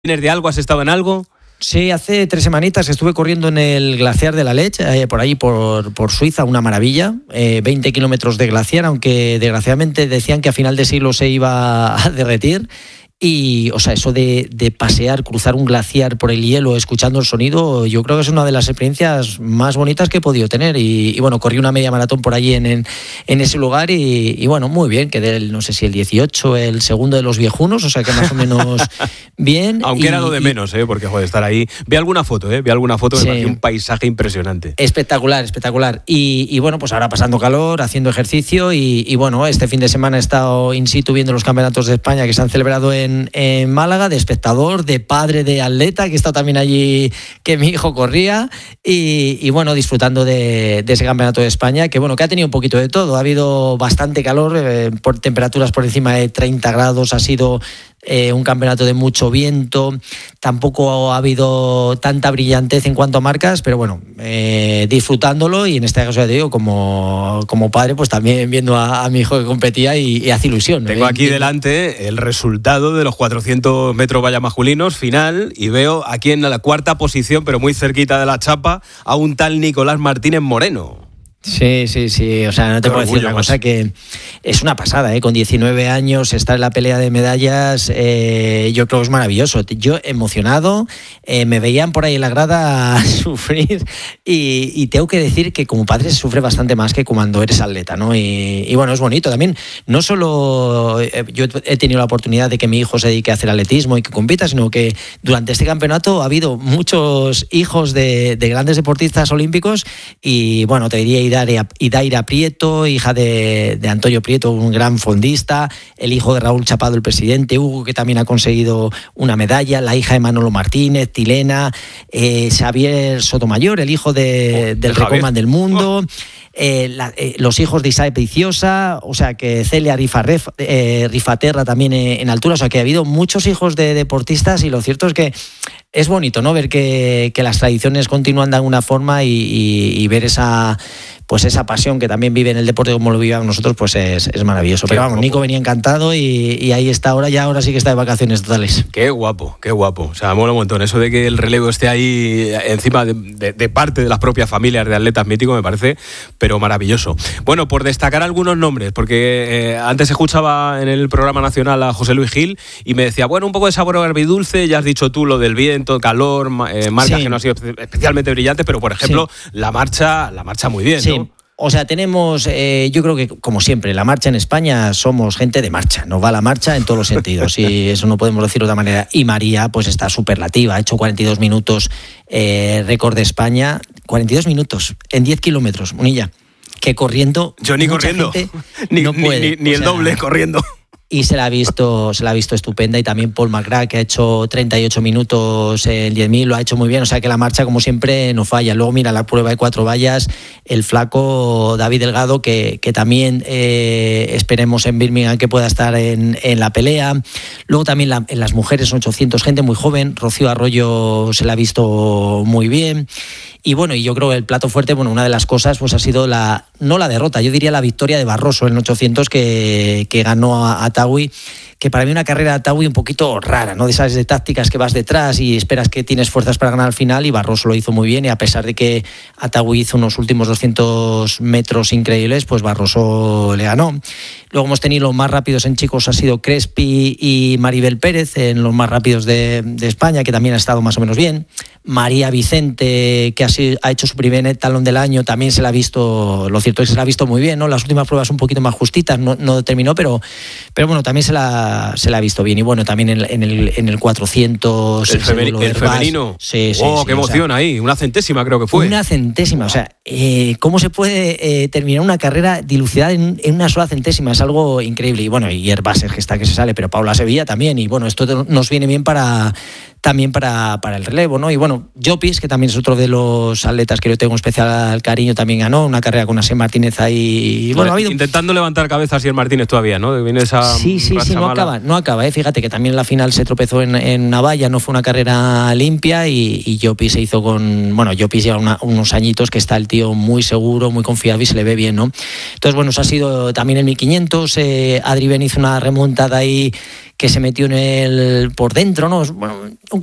¿Tienes de algo? ¿Has estado en algo? Sí, hace 3 semanitas estuve corriendo en el glaciar de la Lech, por ahí por Suiza, una maravilla, 20 kilómetros de glaciar, aunque desgraciadamente decían que a final de siglo se iba a derretir. Y, o sea, eso de pasear, cruzar un glaciar por el hielo, escuchando el sonido, yo creo que es una de las experiencias más bonitas que he podido tener. Y bueno, corrí una media maratón por allí en ese lugar y bueno, muy bien. Quedé, no sé si el 18, el segundo de los viejunos, o sea que más o menos bien. Aunque era lo de menos, porque joder, estar ahí. Vi alguna foto, sí. Me pareció un paisaje impresionante. Espectacular, espectacular. Y bueno, pues ahora pasando calor, haciendo ejercicio y bueno, este fin de semana he estado in situ viendo los campeonatos de España que se han celebrado en Málaga, de espectador, de padre de atleta, que he estado también allí, que mi hijo corría, y bueno, disfrutando de ese campeonato de España, que bueno, que ha tenido un poquito de todo. Ha habido bastante calor, por temperaturas por encima de 30 grados, ha sido un campeonato de mucho viento, tampoco ha habido tanta brillantez en cuanto a marcas, pero bueno, disfrutándolo, y en este caso ya te digo, como padre, pues también viendo a mi hijo que competía y hace ilusión. Tengo aquí delante el resultado de los 400 metros valla masculinos, final, y veo aquí en la 4ª posición, pero muy cerquita de la chapa, a un tal Nicolás Martínez Moreno. Sí, o sea, no te puedo decir una cosa, que es una pasada, con 19 años estar en la pelea de medallas, yo creo que es maravilloso. Yo emocionado, me veían por ahí en la grada sufrir y tengo que decir que como padre se sufre bastante más que cuando eres atleta, ¿no? Y bueno, es bonito también, no solo yo he tenido la oportunidad de que mi hijo se dedique a hacer atletismo y que compita, sino que durante este campeonato ha habido muchos hijos de grandes deportistas olímpicos y bueno, te diría Idaira Prieto, hija de Antonio Prieto, un gran fondista, el hijo de Raúl Chapado, el presidente, Hugo, que también ha conseguido una medalla, la hija de Manolo Martínez, Tilena, Xavier Sotomayor, el hijo del recordman del mundo, los hijos de Isaac Viciosa, o sea que Celia Rifaterra también en altura, o sea que ha habido muchos hijos de deportistas, y lo cierto es que es bonito, ¿no? Ver que las tradiciones continúan de alguna forma y ver esa pasión que también vive en el deporte como lo vivimos nosotros, pues es maravilloso. Pero vamos, Nico venía encantado y ahí está ahora sí que está de vacaciones totales. Qué guapo. O sea, mola un montón. Eso de que el relevo esté ahí encima de parte de las propias familias de atletas míticos me parece, pero maravilloso. Bueno, por destacar algunos nombres, porque antes escuchaba en el programa nacional a José Luis Gil y me decía, bueno, un poco de sabor agridulce, ya has dicho tú lo del viento, calor, marcas que no han sido especialmente brillantes, pero por ejemplo, la marcha muy bien, ¿no? O sea, tenemos, yo creo que como siempre, la marcha en España somos gente de marcha, nos va la marcha en todos los sentidos y eso no podemos decirlo de otra manera. Y María pues está superlativa, ha hecho 42 minutos, récord de España, 42 minutos en 10 kilómetros, Munilla, que corriendo... Yo ni corriendo, ni el doble corriendo. Y se la ha visto estupenda, y también Paul McGrath, que ha hecho 38 minutos en 10.000, lo ha hecho muy bien, o sea que la marcha como siempre no falla. Luego mira la prueba de 4 vallas, el flaco David Delgado, que también esperemos en Birmingham que pueda estar en la pelea. Luego también en las mujeres 800, gente muy joven, Rocío Arroyo se la ha visto muy bien. Y bueno, y yo creo que el plato fuerte, bueno, una de las cosas pues ha sido no la derrota, yo diría la victoria de Barroso en 800 que ganó a Tawi, que para mí una carrera de Tawi un poquito rara, ¿no? De esas de tácticas que vas detrás y esperas que tienes fuerzas para ganar al final, y Barroso lo hizo muy bien, y a pesar de que Tawi hizo unos últimos 200 metros increíbles, pues Barroso le ganó. Luego hemos tenido los más rápidos en chicos, ha sido Crespi y Maribel Pérez en los más rápidos de España, que también ha estado más o menos bien. María Vicente, que ha hecho su primer talón del año, también se la ha visto, lo cierto es que se la ha visto muy bien, ¿no? Las últimas pruebas un poquito más justitas, no terminó, pero bueno, también se la ha visto bien. Y bueno, también en el 400... El femenino. Sí, qué emoción, o sea, ahí, una centésima creo que fue. Una centésima, o sea, ¿cómo se puede terminar una carrera dilucidada en una sola centésima? Es algo increíble. Y bueno, y Herbácer, que está que se sale, pero Paula Sevilla también, y bueno, esto nos viene bien para el relevo, ¿no? Y bueno, Llopis, que también es otro de los atletas que yo tengo un especial cariño, también ganó una carrera con Asier Martínez ahí. Y bueno, ha habido... Intentando levantar cabeza Asier Martínez todavía, ¿no? Viene esa sí, no acaba. Fíjate que también en la final se tropezó en una valla, no fue una carrera limpia, y Llopis se hizo Llopis lleva unos añitos que está el tío muy seguro, muy confiable y se le ve bien, ¿no? Entonces, bueno, eso ha sido también en 1500, Adri Ben hizo una remontada ahí que se metió en el por dentro, ¿no? Bueno,